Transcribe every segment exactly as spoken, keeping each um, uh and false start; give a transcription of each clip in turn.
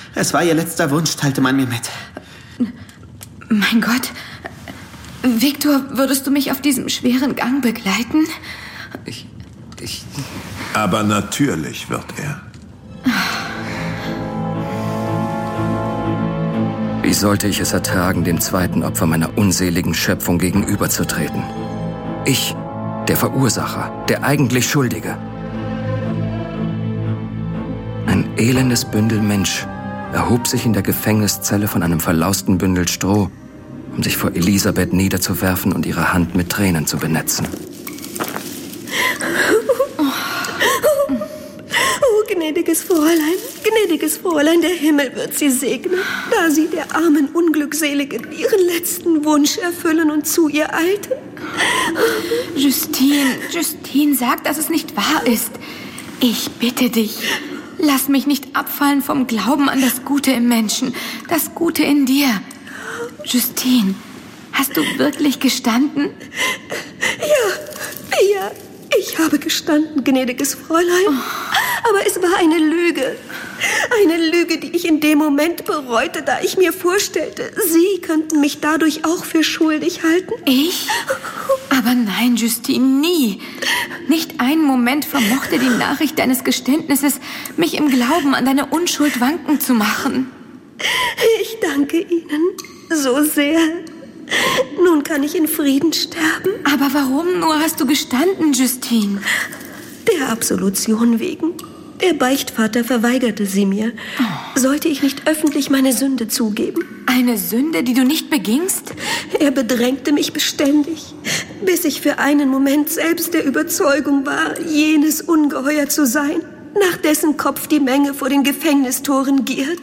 Es war ihr letzter Wunsch, teilte man mir mit. Mein Gott. Viktor, würdest du mich auf diesem schweren Gang begleiten? Ich... ich... Aber natürlich wird er. Wie sollte ich es ertragen, dem zweiten Opfer meiner unseligen Schöpfung gegenüberzutreten? Ich, der Verursacher, der eigentlich Schuldige. Ein elendes Bündel Mensch erhob sich in der Gefängniszelle von einem verlausten Bündel Stroh, um sich vor Elisabeth niederzuwerfen und ihre Hand mit Tränen zu benetzen. Oh, gnädiges Fräulein, gnädiges Fräulein, der Himmel wird sie segnen, da sie der armen Unglückseligen ihren letzten Wunsch erfüllen und zu ihr eilten. Justine, Justine, sag, dass es nicht wahr ist. Ich bitte dich, lass mich nicht abfallen vom Glauben an das Gute im Menschen, das Gute in dir. Justine, hast du wirklich gestanden? Ja, ja, ich habe gestanden, gnädiges Fräulein. Oh. Aber es war eine Lüge. Eine Lüge, die ich in dem Moment bereute, da ich mir vorstellte, Sie könnten mich dadurch auch für schuldig halten. Ich? Aber nein, Justine, nie. Nicht einen Moment vermochte die Nachricht deines Geständnisses, mich im Glauben an deine Unschuld wanken zu machen. Ich danke Ihnen so sehr. Nun kann ich in Frieden sterben. Aber warum nur hast du gestanden, Justine? Der Absolution wegen. Der Beichtvater verweigerte sie mir. Oh. Sollte ich nicht öffentlich meine Sünde zugeben? Eine Sünde, die du nicht begingst? Er bedrängte mich beständig, bis ich für einen Moment selbst der Überzeugung war, jenes Ungeheuer zu sein, nach dessen Kopf die Menge vor den Gefängnistoren giert.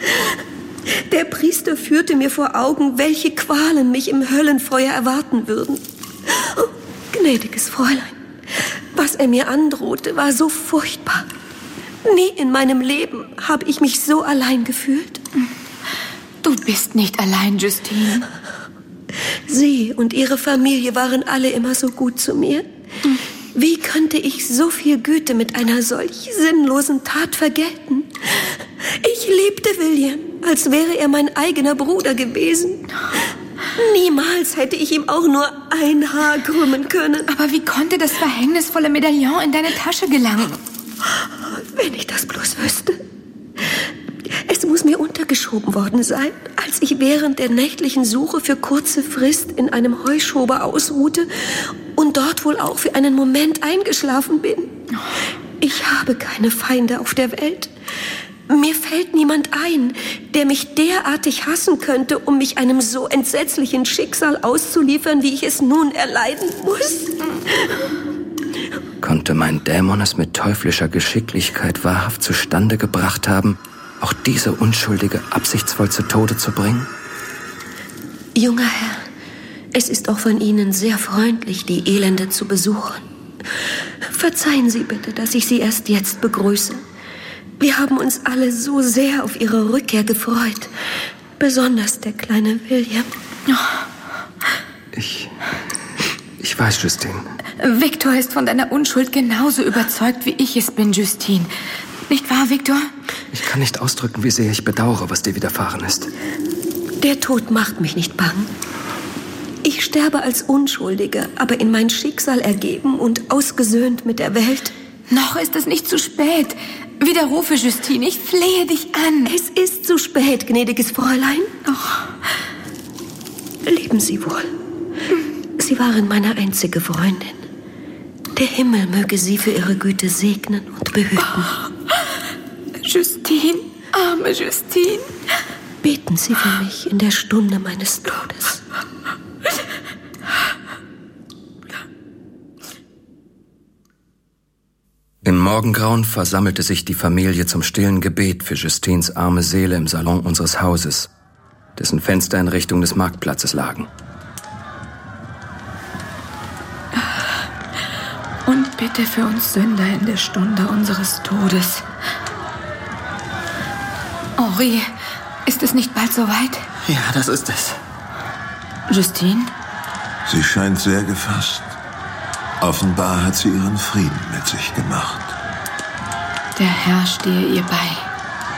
Der Priester führte mir vor Augen, welche Qualen mich im Höllenfeuer erwarten würden. Oh, gnädiges Fräulein, was er mir androhte, war so furchtbar. Nie in meinem Leben habe ich mich so allein gefühlt. Du bist nicht allein, Justine. Sie und ihre Familie waren alle immer so gut zu mir. Wie könnte ich so viel Güte mit einer solch sinnlosen Tat vergelten? Ich liebte William, als wäre er mein eigener Bruder gewesen. Niemals hätte ich ihm auch nur ein Haar krümmen können. Aber wie konnte das verhängnisvolle Medaillon in deine Tasche gelangen? Wenn ich das bloß wüsste. Es muss mir untergeschoben worden sein, als ich während der nächtlichen Suche für kurze Frist in einem Heuschober ausruhte und dort wohl auch für einen Moment eingeschlafen bin. Ich habe keine Feinde auf der Welt. Mir fällt niemand ein, der mich derartig hassen könnte, um mich einem so entsetzlichen Schicksal auszuliefern, wie ich es nun erleiden muss. Konnte mein Dämon es mit teuflischer Geschicklichkeit wahrhaft zustande gebracht haben, auch diese Unschuldige absichtsvoll zu Tode zu bringen? Junger Herr, es ist auch von Ihnen sehr freundlich, die Elende zu besuchen. Verzeihen Sie bitte, dass ich Sie erst jetzt begrüße. Wir haben uns alle so sehr auf Ihre Rückkehr gefreut. Besonders der kleine William. Ich... Ich weiß, Justine. Viktor ist von deiner Unschuld genauso überzeugt, wie ich es bin, Justine. Nicht wahr, Viktor? Ich kann nicht ausdrücken, wie sehr ich bedauere, was dir widerfahren ist. Der Tod macht mich nicht bang. Ich sterbe als Unschuldige, aber in mein Schicksal ergeben und ausgesöhnt mit der Welt. Noch ist es nicht zu spät. Widerrufe, Justine, ich flehe dich an. Es ist zu spät, gnädiges Fräulein. Oh. Leben Sie wohl. Sie waren meine einzige Freundin. Der Himmel möge Sie für Ihre Güte segnen und behüten. Oh. Justine, arme Justine. Beten Sie für mich in der Stunde meines Todes. Im Morgengrauen versammelte sich die Familie zum stillen Gebet für Justines arme Seele im Salon unseres Hauses, dessen Fenster in Richtung des Marktplatzes lagen. Und bitte für uns Sünder in der Stunde unseres Todes. Henri, ist es nicht bald soweit? Ja, das ist es. Justine? Sie scheint sehr gefasst. Offenbar hat sie ihren Frieden mit sich gemacht. Der Herr stehe ihr bei.